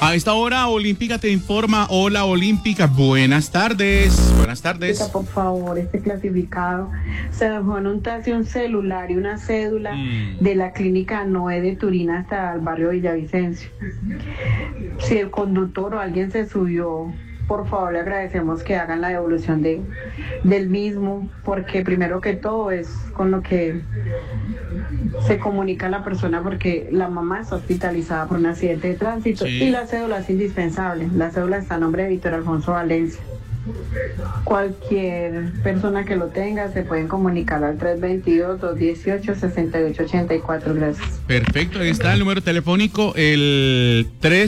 A esta hora, Olímpica te informa. Hola, Olímpica. Buenas tardes. Buenas tardes. Por favor, este clasificado se dejó en un taxi un celular y una cédula de la clínica Noé de Turín hasta el barrio Villavicencio. Si el conductor o alguien se subió, por favor le agradecemos que hagan la devolución del mismo, porque primero que todo es con lo que se comunica la persona, porque la mamá está hospitalizada por un accidente de tránsito. Sí. Y la cédula es indispensable. La cédula está a nombre de Víctor Alfonso Valencia. Cualquier persona que lo tenga se pueden comunicar al 322-218-6884. Gracias. Perfecto, ahí está el número telefónico, el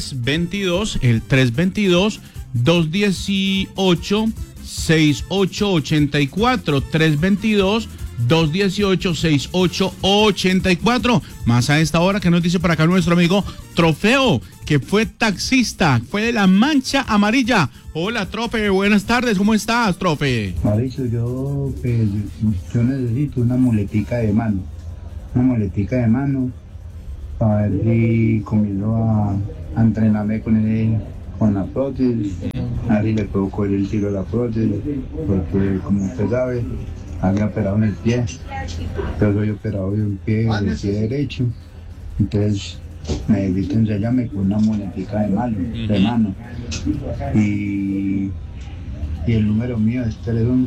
322-218-6884, 322-218-6884. Más a esta hora, que nos dice por acá nuestro amigo Trofeo, que fue taxista, fue de la Mancha Amarilla. Hola, Trofe, buenas tardes, ¿cómo estás, Trofe? Mauricio, yo necesito una muletica de mano. Para ver si comienzo a entrenarme con la prótesis, a ver si le puedo coger el tiro a la prótesis, porque como usted sabe, había operado en el pie, yo soy operado de un pie, del pie derecho, entonces necesito ensayarme con una muletica de mano. Y el número mío es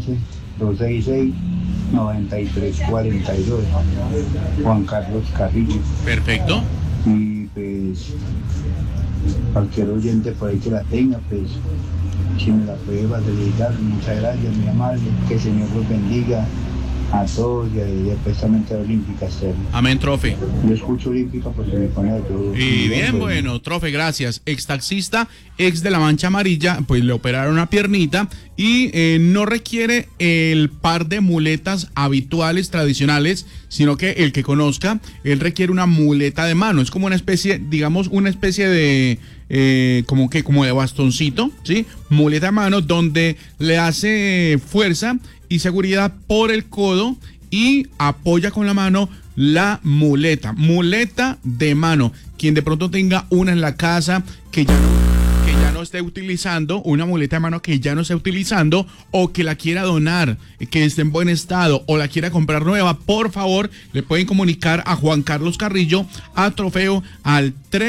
311-266-9342, Juan Carlos Carrillo. Perfecto. Y pues cualquier oyente por ahí que la tenga, pues si me la puede facilitar, muchas gracias, muy amable, que el Señor los bendiga a todos y especialmente a Olímpica Estéreo. Amén, Trofe. Yo escucho Olímpica porque me pone de todo. Y bien, bueno, Trofe, gracias. Ex taxista, ex de la Mancha Amarilla, pues le operaron una piernita y no requiere el par de muletas habituales, tradicionales, sino que el que conozca, él requiere una muleta de mano. Es como una especie, digamos, de como de bastoncito, ¿sí? Muleta de mano donde le hace fuerza y seguridad por el codo y apoya con la mano la muleta de mano. Quien de pronto tenga una en la casa que ya no esté utilizando, una muleta de mano que ya no esté utilizando, o que la quiera donar, que esté en buen estado, o la quiera comprar nueva, por favor, le pueden comunicar a Juan Carlos Carrillo, a Trofeo, al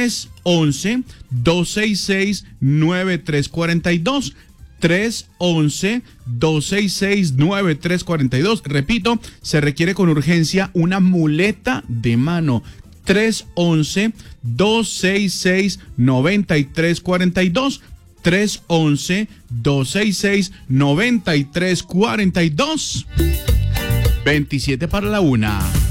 311-266-9342. 311-266-9342. Repito, se requiere con urgencia una muleta de mano. 311-266-9342. 311-266-9342. 27 para la 1.